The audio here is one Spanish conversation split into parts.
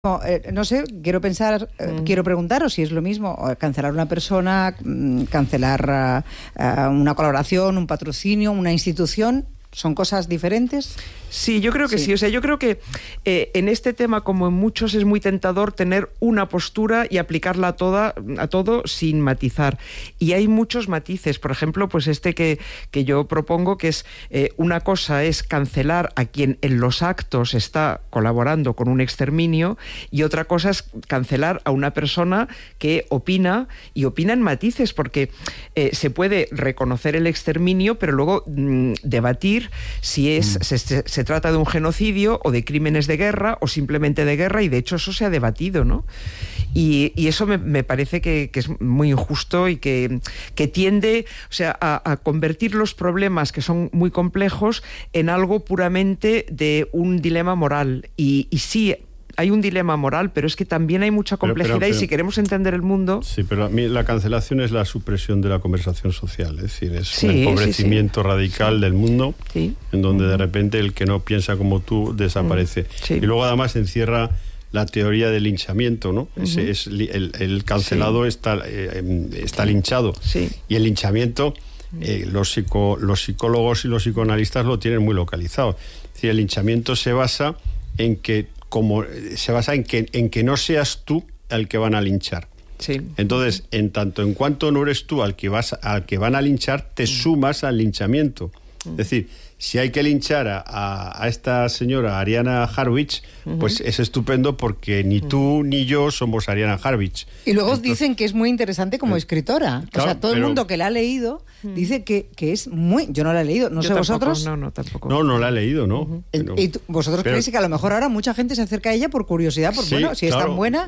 No sé, quiero preguntaros si es lo mismo cancelar una persona, cancelar una colaboración, un patrocinio, una institución. ¿Son cosas diferentes? Sí, yo creo que sí. O sea, yo creo que en este tema, como en muchos, es muy tentador tener una postura y aplicarla a todo sin matizar. Y hay muchos matices. Por ejemplo, pues que yo propongo, que es una cosa es cancelar a quien en los actos está colaborando con un exterminio, y otra cosa es cancelar a una persona que opina, y opina en matices, porque se puede reconocer el exterminio, pero luego debatir si se trata de un genocidio o de crímenes de guerra o simplemente de guerra, y de hecho eso se ha debatido, ¿no? Y eso me parece que es muy injusto y que tiende, o sea, a convertir los problemas, que son muy complejos, en algo puramente de un dilema moral. Y sí, hay un dilema moral, pero es que también hay mucha complejidad, y si queremos entender el mundo... Sí, pero a mí la cancelación es la supresión de la conversación social, es decir, es un empobrecimiento radical del mundo, en donde de repente el que no piensa como tú desaparece. Y luego además encierra la teoría del linchamiento, ¿no? El cancelado está linchado. Y el linchamiento, los psicólogos y los psicoanalistas lo tienen muy localizado. Es decir, el linchamiento se basa en que no seas tú al que van a linchar. Entonces, en tanto en cuanto no eres tú al que van a linchar, te sumas al linchamiento. Es decir, si hay que linchar a esta señora Ariana Harwich, pues es estupendo, porque ni tú ni yo somos Ariana Harwich. Y luego dicen que es muy interesante como escritora. Claro, o sea, todo el mundo que la ha leído dice que es muy... Yo no la he leído, no sé vosotros. No, tampoco. No la he leído, ¿no? ¿Y vosotros creéis que a lo mejor ahora mucha gente se acerca a ella por curiosidad? Por, si es tan buena...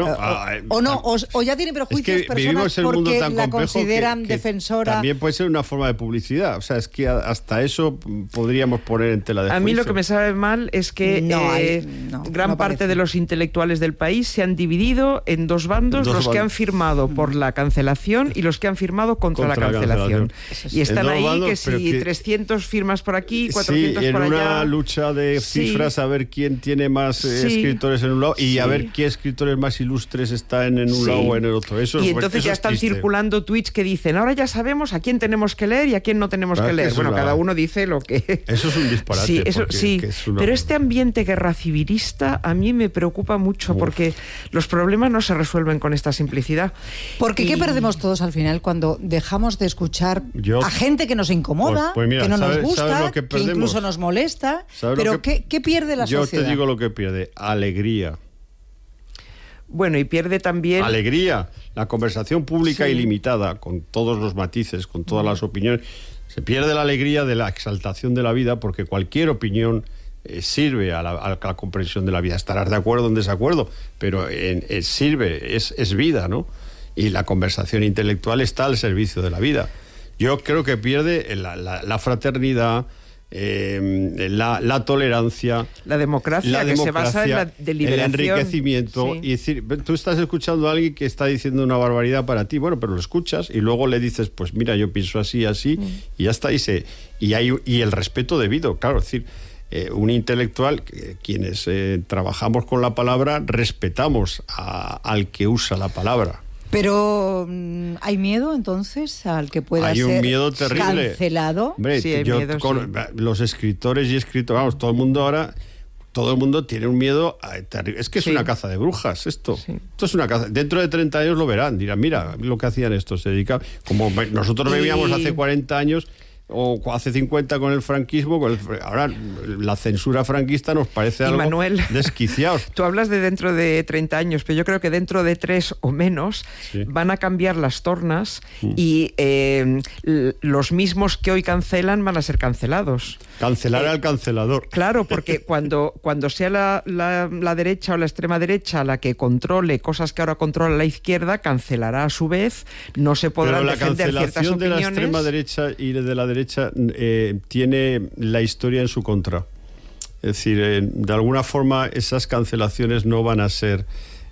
O ya tiene prejuicios personas porque la consideran defensora... También puede ser una forma de publicidad. O sea, es que hasta eso podríamos poner en tela de juicio. A mí lo que me sabe mal es que gran parte de los intelectuales del país se han dividido en dos bandos, que han firmado por la cancelación y los que han firmado contra la cancelación. Y están ahí bandos, que 300 firmas por aquí, 400 por allá. En una lucha de cifras, a ver quién tiene más escritores en un lado y a ver qué escritores más ilustres están en un lado o en el otro. Entonces ya están circulando tweets que dicen, ahora ya sabemos a quién tenemos que leer y a quién no tenemos que leer. Bueno, cada uno dice lo que... Eso es un disparate. Pero este ambiente guerra civilista a mí me preocupa mucho, porque los problemas no se resuelven con esta simplicidad. Porque ¿qué perdemos todos al final cuando dejamos de escuchar a gente que nos incomoda, que no nos gusta, que incluso nos molesta? Pero ¿qué pierde la sociedad? Yo te digo lo que pierde: alegría. Bueno, y pierde también... Alegría. La conversación pública ilimitada, con todos los matices, con todas las opiniones. Se pierde la alegría de la exaltación de la vida, porque cualquier opinión sirve a la comprensión de la vida. Estarás de acuerdo o en desacuerdo, pero sirve, es vida, ¿no? Y la conversación intelectual está al servicio de la vida. Yo creo que pierde la fraternidad, la tolerancia, la democracia, que se basa en la deliberación, el enriquecimiento. Y decir, tú estás escuchando a alguien que está diciendo una barbaridad para ti, bueno, pero lo escuchas y luego le dices, pues mira, yo pienso así, y ya está. Y el respeto debido, claro, es decir, un intelectual, quienes trabajamos con la palabra, respetamos al que usa la palabra. Pero ¿hay miedo entonces al que pueda ser un miedo terrible. Cancelado? Hombre, los escritores y escritores, vamos, todo el mundo tiene un miedo terrible. Es que es una caza de brujas esto. Esto es una caza. Dentro de 30 años lo verán, dirán, mira lo que hacían estos, se dedicaban, como nosotros bebíamos hace 40 años o hace 50 con el franquismo, ahora la censura franquista nos parece algo desquiciado. Tú hablas de dentro de 30 años, pero yo creo que dentro de 3 o menos van a cambiar las tornas y los mismos que hoy cancelan van a ser cancelados. Cancelar al cancelador. Claro, porque cuando sea la derecha o la extrema derecha la que controle cosas que ahora controla la izquierda, cancelará a su vez, no se podrán defender ciertas opiniones. Pero la cancelación de la extrema derecha y de la derecha tiene la historia en su contra. Es decir, de alguna forma esas cancelaciones no van a ser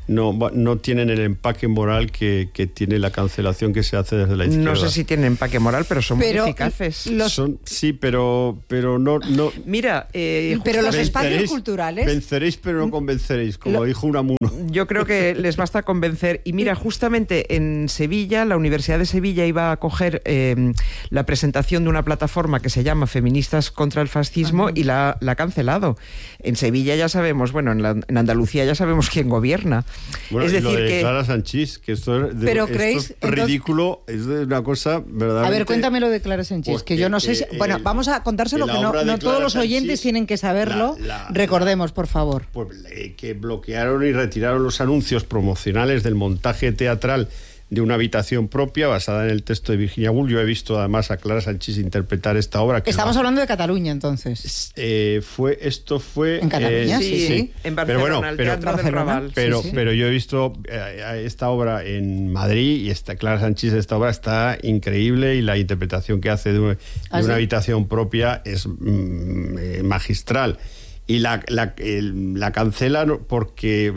no tienen el empaque moral que tiene la cancelación que se hace desde la izquierda. No sé si tienen empaque moral, pero son muy eficaces. Sí, pero no. Mira, pero los espacios culturales... Venceréis, pero no convenceréis, como dijo Unamuno. Yo creo que les basta convencer. Y mira, justamente en Sevilla, la Universidad de Sevilla iba a acoger la presentación de una plataforma que se llama Feministas contra el Fascismo y la ha cancelado. En Sevilla ya sabemos, bueno, en Andalucía ya sabemos quién gobierna. Bueno, es decir, lo de Clara Sanchís, que esto es ridículo, es de una cosa verdaderamente... A ver, cuéntame lo de Clara Sanchís, pues que yo no sé si... Bueno, vamos a contárselo, que no todos los oyentes tienen que saberlo. Recordemos, por favor. Pues que bloquearon y retiraron los anuncios promocionales del montaje teatral de una habitación propia basada en el texto de Virginia Woolf. Yo he visto además a Clara Sanchís interpretar esta obra. Estamos hablando de Cataluña, entonces. Esto fue... ¿En Cataluña? Sí. En Barcelona, el Teatro del Raval. Pero yo he visto esta obra en Madrid y Clara Sanchís, esta obra está increíble y la interpretación que hace de una habitación propia es magistral. Y la cancelan porque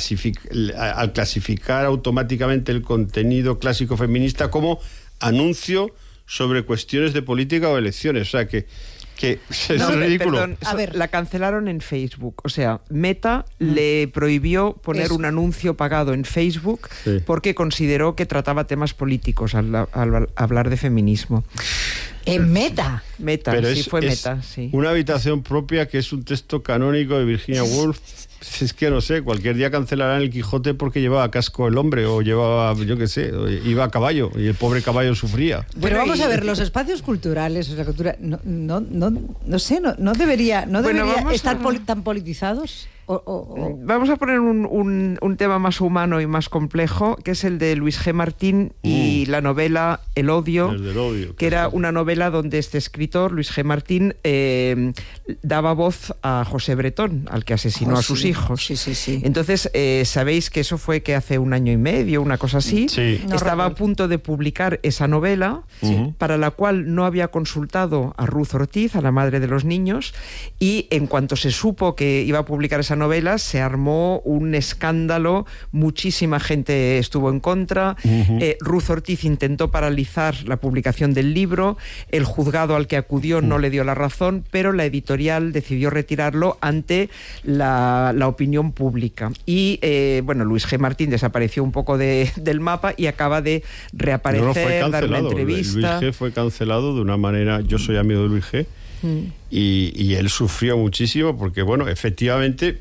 al clasificar automáticamente el contenido clásico feminista como anuncio sobre cuestiones de política o elecciones. O sea que es ridículo. Perdón, la cancelaron en Facebook. O sea, Meta le prohibió poner un anuncio pagado en Facebook porque consideró que trataba temas políticos al hablar de feminismo. ¿En Meta? Meta, pero fue Meta, sí. Una habitación propia que es un texto canónico de Virginia Woolf. Es que no sé, cualquier día cancelarán el Quijote porque llevaba casco el hombre o llevaba, yo qué sé, iba a caballo y el pobre caballo sufría. Pero vamos a ver, los espacios culturales, o sea, cultura, no sé, no debería estar tan politizados. Vamos a poner un tema más humano y más complejo, que es el de Luis G. Martín y la novela El odio, que era una novela donde este escritor, Luis G. Martín, daba voz a José Bretón, al que asesinó a sus hijos. Sí. Entonces, sabéis que eso fue que hace 1 año y medio, una cosa así, estaba a punto de publicar esa novela, para la cual no había consultado a Ruth Ortiz, a la madre de los niños, y en cuanto se supo que iba a publicar esa novela, se armó un escándalo, muchísima gente estuvo en contra, Ruth Ortiz intentó paralizar la publicación del libro, el juzgado al que acudió no le dio la razón, pero la editorial decidió retirarlo ante la opinión pública. Y Luis G. Martín desapareció un poco del mapa y acaba de reaparecer, dar una entrevista. Luis G. fue cancelado de una manera... Yo soy amigo de Luis G., y él sufrió muchísimo porque, bueno, efectivamente,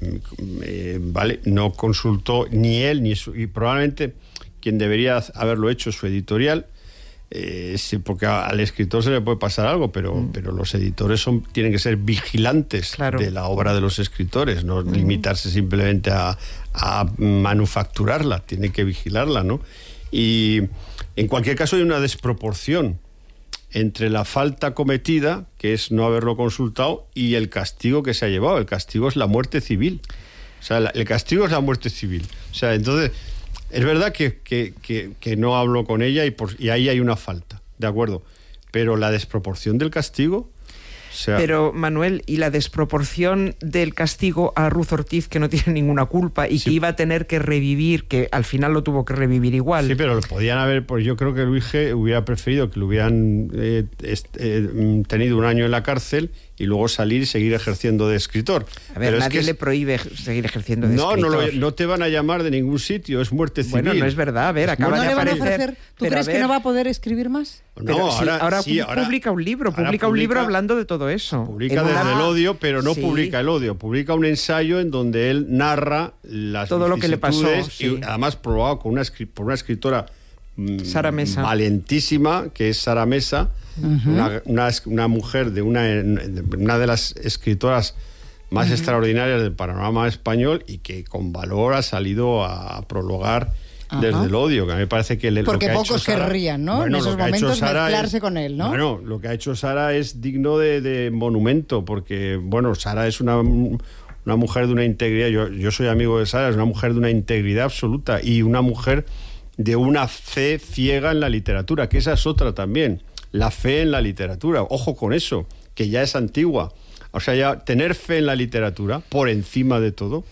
no consultó ni él y probablemente quien debería haberlo hecho, su editorial, porque al escritor se le puede pasar algo, pero los editores tienen que ser vigilantes de la obra de los escritores, no limitarse simplemente a manufacturarla, tienen que vigilarla, ¿no? Y en cualquier caso hay una desproporción entre la falta cometida, que es no haberlo consultado, y el castigo que se ha llevado. El castigo es la muerte civil. O sea, el castigo es la muerte civil. O sea, entonces, es verdad que no hablo con ella y ahí hay una falta, ¿de acuerdo? Pero la desproporción del castigo... Pero, Manuel, ¿y la desproporción del castigo a Ruth Ortiz, que no tiene ninguna culpa y que iba a tener que revivir, que al final lo tuvo que revivir igual? Sí, pero lo podían haber... Pues yo creo que Luis G. hubiera preferido que lo hubieran tenido 1 año en la cárcel y luego salir y seguir ejerciendo de escritor. A ver, pero nadie le prohíbe seguir ejerciendo de escritor. No te van a llamar de ningún sitio, es muerte civil. Bueno, no es verdad, a ver, acaba de aparecer... ¿Tú crees que no va a poder escribir más? No, ahora publica un libro, hablando de todo eso. Publica desde el odio, pero no publica el odio, publica un ensayo en donde él narra todo lo que le pasó, y además probado por una escritora Sara Mesa, valentísima, que es Sara Mesa, una mujer de una de las escritoras más extraordinarias del panorama español y que con valor ha salido a prologar desde el odio, que a mí me parece que porque lo que pocos querrían, ¿no? En esos momentos mezclarse con él, ¿no? Bueno, lo que ha hecho Sara es digno de monumento, porque, bueno, Sara es una mujer de una integridad, yo soy amigo de Sara, es una mujer de una integridad absoluta y una mujer de una fe ciega en la literatura, que esa es otra también, la fe en la literatura, ojo con eso, que ya es antigua. O sea, ya tener fe en la literatura por encima de todo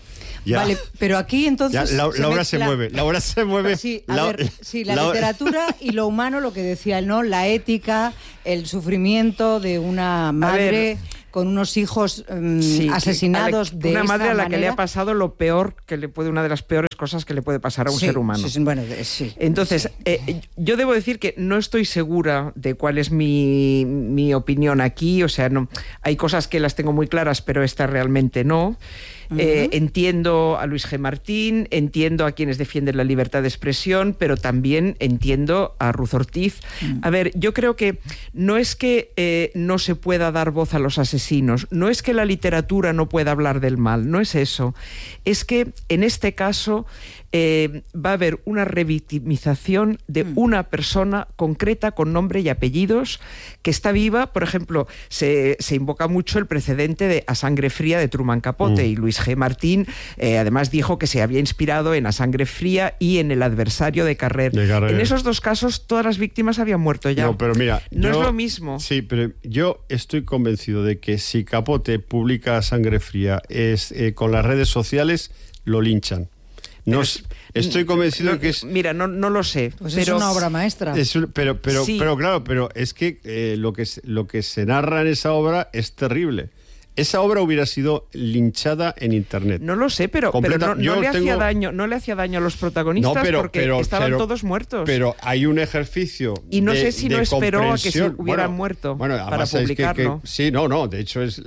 Vale, pero aquí entonces... La obra se mueve, la obra se mueve. Sí, la literatura y lo humano, lo que decía él, ¿no? La ética, el sufrimiento de una madre con unos hijos asesinados de esa manera. Una madre a la que le ha pasado lo peor una de las peores cosas que le puede pasar a un ser humano. Entonces, yo debo decir que no estoy segura de cuál es mi opinión aquí, o sea, no, hay cosas que las tengo muy claras, pero esta realmente no. Entiendo a Luis G. Martín, entiendo a quienes defienden la libertad de expresión, pero también entiendo a Ruth Ortiz. A ver, yo creo que no es que no se pueda dar voz a los asesinos, no es que la literatura no pueda hablar del mal, no es eso. Es que en este caso va a haber una revictimización de una persona concreta con nombre y apellidos que está viva. Por ejemplo, se invoca mucho el precedente de A Sangre Fría de Truman Capote, y Luis G. Martín además dijo que se había inspirado en A Sangre Fría y en El adversario de Carrer. En esos dos casos todas las víctimas habían muerto ya. No, pero mira, no es lo mismo. Sí, pero yo estoy convencido de que si Capote publica A Sangre Fría con las redes sociales, lo linchan. No, estoy convencido de que es... Mira, no lo sé. Pues pero, es una obra maestra. Pero claro, pero es que lo que se narra en esa obra es terrible. Esa obra hubiera sido linchada en internet. No lo sé, pero no le hacía daño a los protagonistas porque estaban todos muertos. Pero hay un ejercicio y no sé si no esperó a que se hubieran muerto para publicarlo. De hecho es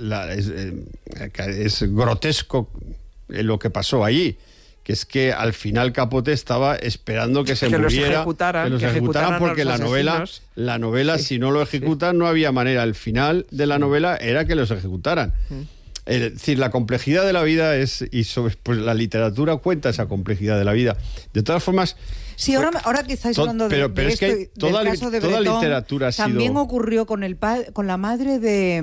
grotesco lo que pasó allí. Que es que al final Capote estaba esperando que se muriera, que los ejecutaran porque la novela, si no lo ejecutan, no había manera. El final de la novela era que los ejecutaran. Es decir, la complejidad de la vida pues la literatura cuenta esa complejidad de la vida. De todas formas... Sí, ahora que estáis hablando de esto, es que toda literatura ha sido... También ocurrió con la madre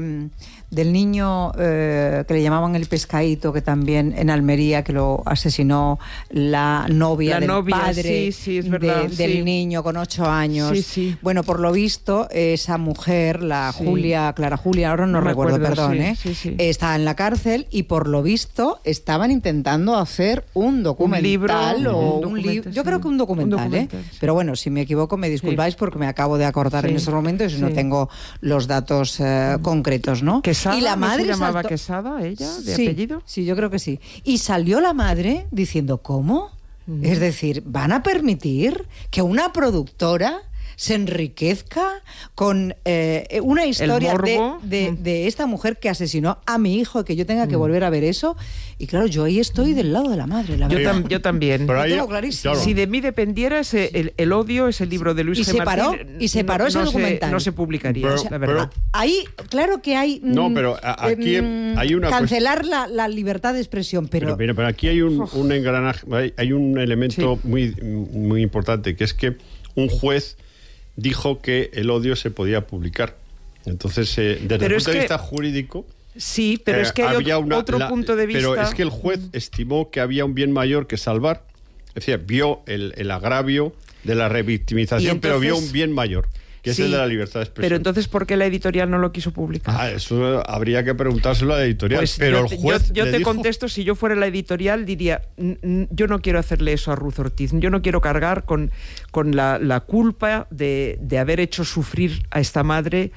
del niño que le llamaban el Pescadito, que también en Almería, que lo asesinó la novia del padre del niño con 8 años. Sí. Bueno, por lo visto, esa mujer, Clara Julia, ahora no recuerdo, perdón, está en la cárcel y por lo visto estaban intentando hacer un documental un libro. Yo creo que un documental. Pero bueno, si me equivoco me disculpáis porque me acabo de acordar en estos momentos y no tengo los datos concretos, ¿no? ¿Quesada? Y la madre ¿no se llamaba Quesada ella, de apellido? Sí, yo creo que sí. Y salió la madre diciendo, ¿cómo? Es decir, ¿van a permitir que una productora se enriquezca con una historia de esta mujer que asesinó a mi hijo, que yo tenga que volver a ver eso? Y claro, yo ahí estoy del lado de la madre. Yo también. Lo tengo clarísimo. Si de mí dependiera, el odio, ese libro de Luis G. Martín... Y se paró ese documental. No se publicaría, la verdad. Ahí, claro que hay... pero aquí hay una... Cancelar la libertad de expresión, pero aquí hay un engranaje, hay un elemento muy, muy importante, que es que un juez dijo que el odio se podía publicar. Entonces, desde el punto de vista jurídico... Sí, pero es que hay otro punto de vista... Pero es que el juez estimó que había un bien mayor que salvar. Es decir, vio el agravio de la revictimización, entonces, pero vio un bien mayor, que es el de la libertad de expresión. Pero entonces, ¿por qué la editorial no lo quiso publicar? Eso habría que preguntárselo a la editorial. Pues pero el juez yo te contesto, si yo fuera la editorial, diría, yo no quiero hacerle eso a Ruth Ortiz, yo no quiero cargar con la culpa de haber hecho sufrir a esta madre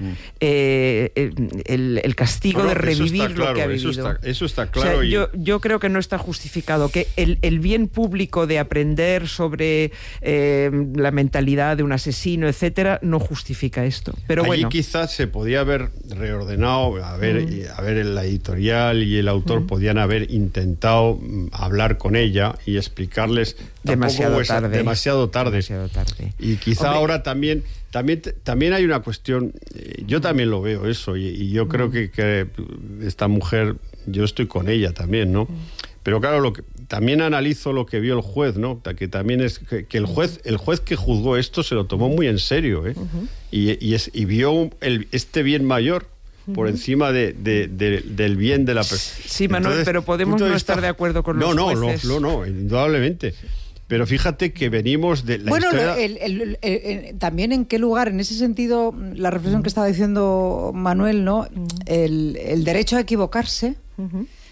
el castigo de revivir lo que ha vivido. Eso está claro. O sea, yo creo que no está justificado, que el bien público de aprender sobre la mentalidad de un asesino, etcétera, no justifica esto. Pero allí quizás se podía haber reordenado, la editorial y el autor podían haber intentado hablar con ella y explicarles demasiado tarde. Y quizá ahora también hay una cuestión, yo también lo veo eso, y yo creo que esta mujer, yo estoy con ella también, ¿no? Pero claro, también analizo lo que vio el juez, ¿no? Que también es que el juez que juzgó esto se lo tomó muy en serio, ¿eh? Y vio este bien mayor por encima del bien de la persona. Sí, Manuel, entonces, pero podemos no estar de acuerdo con los jueces. No, indudablemente. Pero fíjate que venimos de la historia... también en qué lugar, en ese sentido, la reflexión que estaba diciendo Manuel, ¿no? El derecho a equivocarse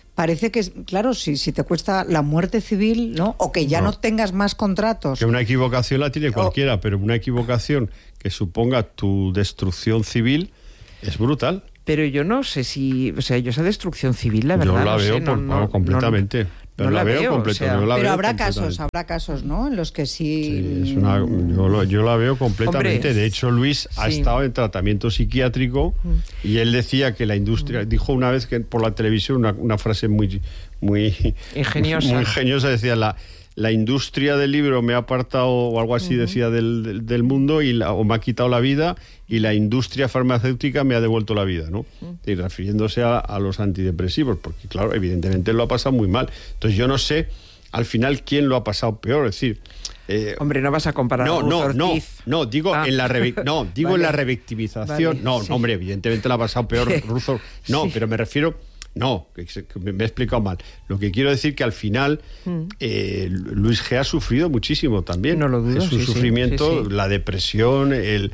parece que, claro, si te cuesta la muerte civil, ¿no? O que ya no tengas más contratos. Que una equivocación la tiene cualquiera, pero una equivocación que suponga tu destrucción civil es brutal. Pero yo no sé si... O sea, yo esa destrucción civil, la verdad, yo la veo completamente. No la veo completamente. Pero habrá casos, ¿no? En los que sí... Yo la veo completamente. Hombre, de hecho, Luis ha estado en tratamiento psiquiátrico y él decía que la industria... Dijo una vez que por la televisión una frase muy ingeniosa. Muy ingeniosa, decía la industria del libro me ha apartado, o algo así decía, del mundo, o me ha quitado la vida, y la industria farmacéutica me ha devuelto la vida, ¿no? Y refiriéndose a los antidepresivos, porque claro, evidentemente lo ha pasado muy mal. Entonces yo no sé, al final, quién lo ha pasado peor, es decir... hombre, no vas a comparar a Ortiz. No, digo en la digo en la revictimización. Vale, no, hombre, evidentemente lo ha pasado peor Russo. No, pero me refiero... No, que me he explicado mal. Lo que quiero decir que al final Luis G. ha sufrido muchísimo también. No lo dudo. Su sufrimiento, la depresión, el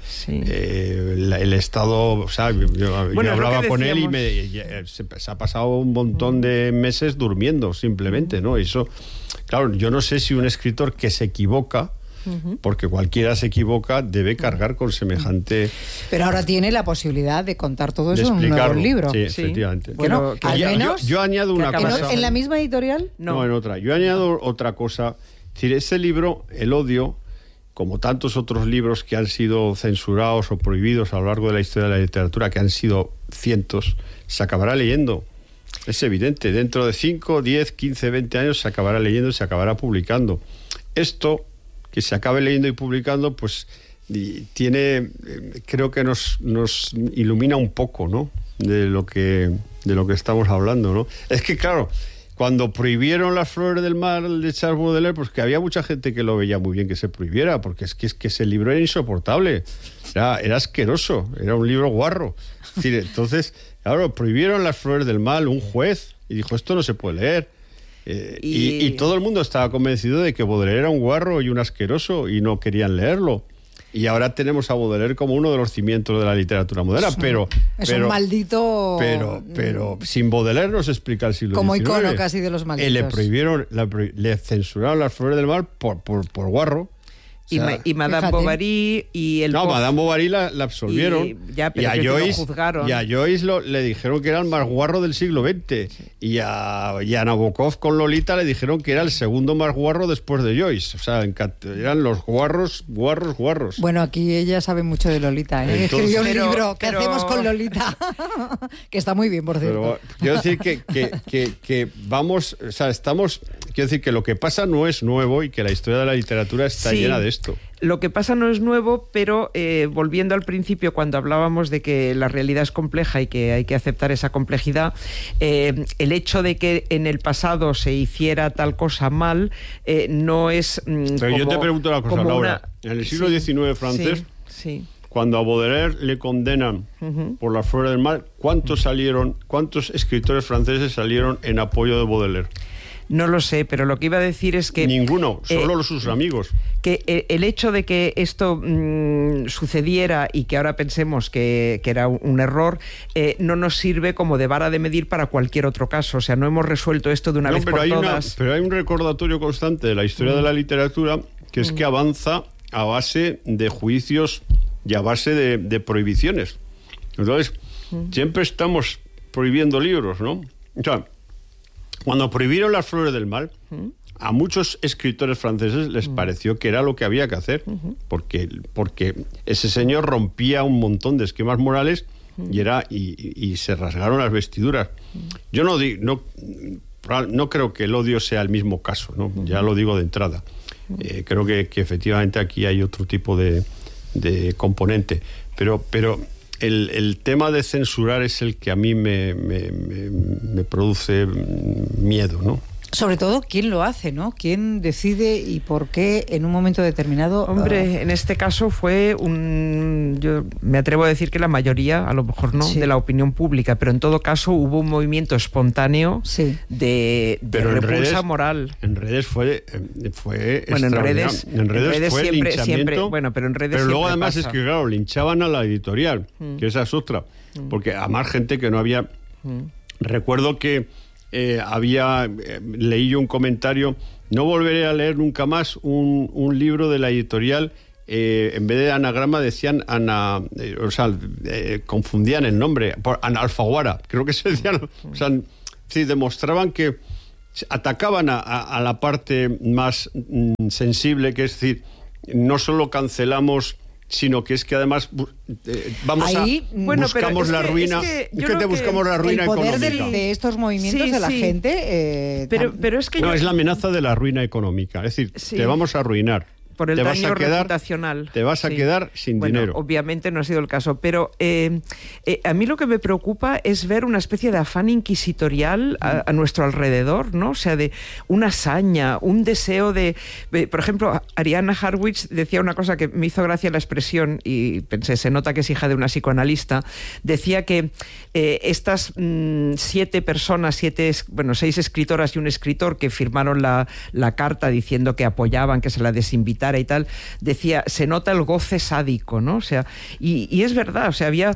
estado... O sea, yo hablaba con él y se ha pasado un montón de meses durmiendo, simplemente, ¿no? Eso, claro, yo no sé si un escritor que se equivoca, porque cualquiera se equivoca, debe cargar con semejante... Pero ahora tiene la posibilidad de contar todo eso en un nuevo libro. Sí, efectivamente. Bueno, al menos... Yo añado una cosa... ¿En la misma editorial? No, en otra. Yo añado otra cosa. Es decir, este libro, El odio, como tantos otros libros que han sido censurados o prohibidos a lo largo de la historia de la literatura, que han sido cientos, se acabará leyendo. Es evidente. Dentro de 5, 10, 15, 20 años se acabará leyendo y se acabará publicando. Esto... que se acabe leyendo y publicando, pues tiene, creo que nos ilumina un poco, ¿no? De lo que estamos hablando, ¿no? Es que claro, cuando prohibieron Las flores del mal de Charles Baudelaire, pues que había mucha gente que lo veía muy bien que se prohibiera, porque es que ese libro era insoportable, era asqueroso, era un libro guarro. Es decir, entonces, claro, prohibieron Las flores del mal, un juez, y dijo, esto no se puede leer. Y todo el mundo estaba convencido de que Baudelaire era un guarro y un asqueroso y no querían leerlo. Y ahora tenemos a Baudelaire como uno de los cimientos de la literatura moderna, es un maldito... Pero sin Baudelaire no se explica el siglo XIX. Como icono casi de los malditos. Le censuraron Las flores del mal por guarro. O sea, y Madame Bovary y el... No, Madame Bovary la absolvieron. Y a Joyce le dijeron que era el más guarro del siglo XX. Sí. Y a Nabokov con Lolita le dijeron que era el segundo más guarro después de Joyce. O sea, eran los guarros. Bueno, aquí ella sabe mucho de Lolita, ¿eh? Escribió un libro, ¿qué hacemos con Lolita? Que está muy bien, por cierto. Pero quiero decir que vamos... O sea, estamos... Quiero decir que lo que pasa no es nuevo y que la historia de la literatura está llena de esto. Lo que pasa no es nuevo, pero volviendo al principio, cuando hablábamos de que la realidad es compleja y que hay que aceptar esa complejidad, el hecho de que en el pasado se hiciera tal cosa mal no es... pero yo te pregunto una cosa, Laura. En el siglo XIX francés, cuando a Baudelaire le condenan por Las flores del mal, ¿cuántos escritores franceses salieron en apoyo de Baudelaire? No lo sé, pero lo que iba a decir es que... Ninguno, solo sus amigos. Que el hecho de que esto sucediera y que ahora pensemos que era un error, no nos sirve como de vara de medir para cualquier otro caso. O sea, no hemos resuelto esto de una vez por todas. Pero hay un recordatorio constante de la historia de la literatura, que es que avanza a base de juicios y a base de prohibiciones. Entonces, siempre estamos prohibiendo libros, ¿no? O sea, cuando prohibieron Las flores del mal, a muchos escritores franceses les pareció que era lo que había que hacer, porque ese señor rompía un montón de esquemas morales y se rasgaron las vestiduras. Yo no creo que el odio sea el mismo caso, ¿no? Ya lo digo de entrada. Creo que efectivamente aquí hay otro tipo de componente, pero el tema de censurar es el que a mí me produce miedo, ¿no? Sobre todo, ¿quién lo hace, no? ¿Quién decide y por qué en un momento determinado? Hombre, en este caso fue yo me atrevo a decir que la mayoría, a lo mejor no, de la opinión pública, pero en todo caso hubo un movimiento espontáneo de repulsa moral. En redes fue bueno, en redes fue siempre, bueno, pero en redes pero luego siempre además pasa. Es que claro, linchaban a la editorial, que esa es otra, porque además gente que no había... Recuerdo que leí yo un comentario, no volveré a leer nunca más un libro de la editorial, en vez de anagrama decían confundían el nombre por Alfaguara, creo que se decían, o sea, sí, demostraban que atacaban a la parte más sensible, que es decir, no solo cancelamos, sino que es que además buscamos la ruina. Buscamos la ruina económica. El poder de estos movimientos de la gente. Pero es que es la amenaza de la ruina económica. Es decir, te vamos a arruinar. Por el daño reputacional. Te vas a quedar sin dinero. Obviamente no ha sido el caso, pero a mí lo que me preocupa es ver una especie de afán inquisitorial a nuestro alrededor, ¿no? O sea, de una saña, un deseo de... Por ejemplo, Arianna Harwich decía una cosa que me hizo gracia la expresión, y pensé, se nota que es hija de una psicoanalista, decía que estas 6 escritoras y un escritor que firmaron la carta diciendo que apoyaban que se la desinvitara y tal, decía, se nota el goce sádico, ¿no? O sea, y es verdad, o sea, había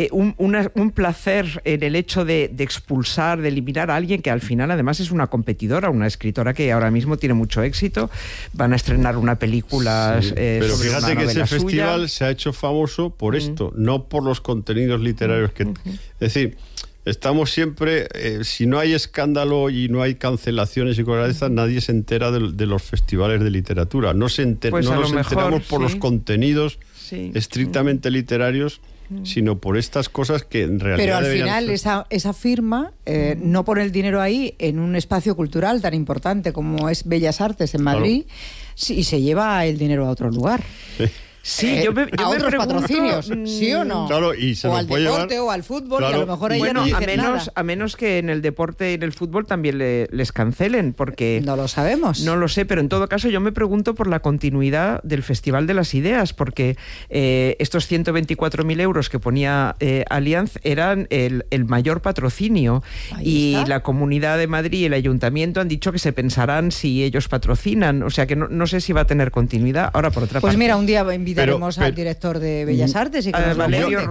un placer en el hecho de expulsar, de eliminar a alguien que al final además es una competidora, una escritora que ahora mismo tiene mucho éxito, van a estrenar una película pero sobre fíjate una que ese suya. festival se ha hecho famoso por esto, no por los contenidos literarios que... Es decir, estamos siempre, si no hay escándalo y no hay cancelaciones y cosas de estas, nadie se entera de los festivales de literatura. No nos enteramos por los contenidos estrictamente literarios, sino por estas cosas que en realidad... Pero al final esa firma no pone el dinero ahí en un espacio cultural tan importante como es Bellas Artes en Madrid, y se lleva el dinero a otro lugar. Sí, yo me otros pregunto, patrocinios, ¿sí o no? Claro, y se o lo al puede deporte llevar, o al fútbol, claro. y a lo mejor ahí no dicen nada. A menos que en el deporte y en el fútbol también les cancelen, porque... No lo sabemos. No lo sé, pero en todo caso yo me pregunto por la continuidad del Festival de las Ideas, porque estos 124.000 euros que ponía Allianz eran el mayor patrocinio, y la Comunidad de Madrid y el Ayuntamiento han dicho que se pensarán si ellos patrocinan, o sea que no sé si va a tener continuidad. Ahora, por otra parte... Pues mira, un día invitaremos al director de Bellas Artes y que nos Valerio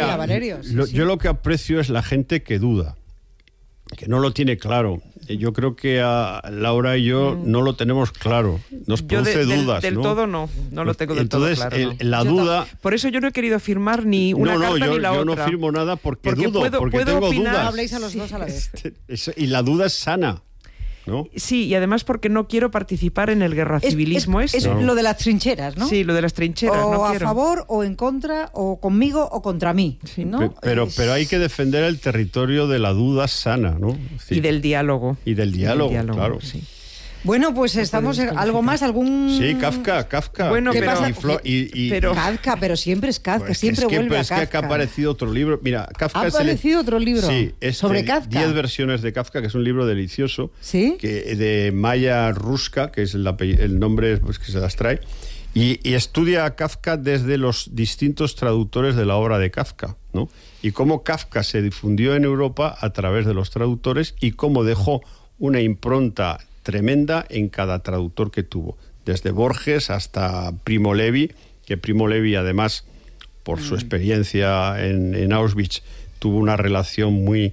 yo lo que aprecio es la gente que duda, que no lo tiene claro. Yo creo que a Laura y yo no lo tenemos claro. Nos produce dudas. Del todo no lo tengo del todo claro. Entonces, la duda... Por eso yo no he querido firmar ni una carta ni la otra. Yo no firmo nada porque dudo, porque puedo tengo opinar, dudas. Habléis a los dos a la vez. Y la duda es sana, ¿no? Sí, y además porque no quiero participar en el guerracivilismo es lo de las trincheras, ¿no? Sí, lo de las trincheras. O no quiero. A favor, o en contra, o conmigo, o contra mí, ¿no? Pero hay que defender el territorio de la duda sana, ¿no? Sí. Y del diálogo. Claro. Sí. Bueno, pues estamos algo más, algún... Sí, Kafka. Bueno, ¿Qué pasa? Pero Kafka, pero siempre es Kafka, siempre vuelve a Kafka. Es que ha aparecido otro libro. Mira, Kafka ¿Ha aparecido otro libro? Sí, sobre Kafka. 10 versiones de Kafka, que es un libro delicioso. ¿Sí? De Maya Ruska, que es el nombre pues, que se las trae. Y estudia a Kafka desde los distintos traductores de la obra de Kafka, ¿no? Y cómo Kafka se difundió en Europa a través de los traductores y cómo dejó una impronta tremenda en cada traductor que tuvo, desde Borges hasta Primo Levi, que Primo Levi además por su experiencia en Auschwitz tuvo una relación muy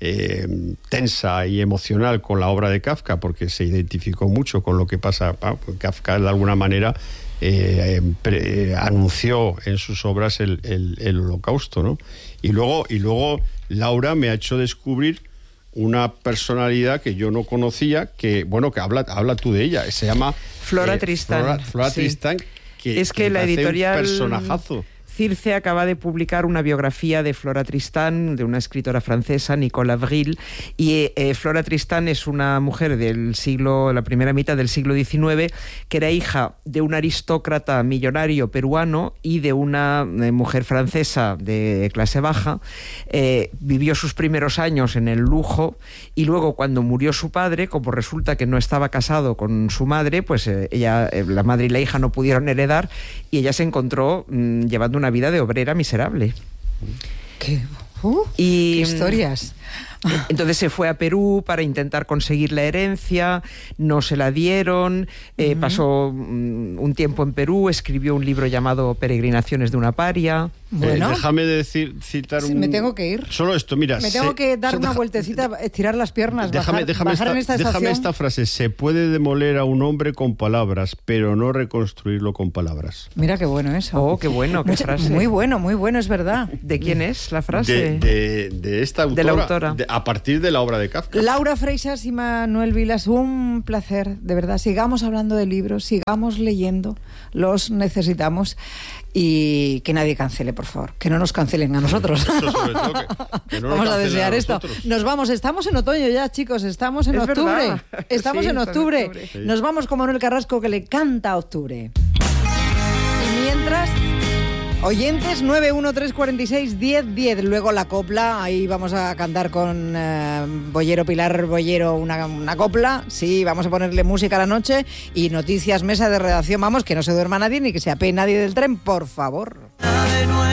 tensa y emocional con la obra de Kafka, porque se identificó mucho con lo que pasa. Kafka de alguna manera anunció en sus obras el Holocausto, ¿no? Y luego Laura me ha hecho descubrir una personalidad que yo no conocía, que habla tú de ella, se llama Flora Tristán. Flora Tristán, que es que la editorial un personajazo. Circe acaba de publicar una biografía de Flora Tristán, de una escritora francesa, Nicole Avril, y Flora Tristán es una mujer la primera mitad del siglo XIX, que era hija de un aristócrata millonario peruano y de una mujer francesa de clase baja. Vivió sus primeros años en el lujo, y luego cuando murió su padre, como resulta que no estaba casado con su madre, pues la madre y la hija no pudieron heredar, y ella se encontró llevando una vida de obrera miserable. ¿Qué historias? Entonces se fue a Perú para intentar conseguir la herencia, no se la dieron, pasó un tiempo en Perú, escribió un libro llamado Peregrinaciones de una paria. Bueno, déjame citar un... Me tengo que ir. Solo esto, mira. Me tengo que dar una vueltecita, estirar las piernas, bajar déjame esta frase. Se puede demoler a un hombre con palabras, pero no reconstruirlo con palabras. Mira qué bueno eso. Oh, qué bueno, qué frase. Muy bueno, es verdad. ¿De quién es la frase? De esta autora. De la autora. A partir de la obra de Kafka. Laura Freixas y Manuel Vilas, un placer, de verdad. Sigamos hablando de libros, sigamos leyendo, los necesitamos. Y que nadie cancele, por favor. Que no nos cancelen a nosotros. Que no vamos a desear esto. Nos vamos, estamos en otoño ya, chicos. Estamos en octubre. Verdad. Estamos en octubre. Sí. Nos vamos con Manuel Carrasco, que le canta a octubre. Y mientras... Oyentes 913461010. Luego la copla, ahí vamos a cantar con Bollero, Pilar Bollero, una copla. Sí, vamos a ponerle música a la noche. Y noticias, mesa de redacción. Vamos, que no se duerma nadie ni que se apee nadie del tren, por favor.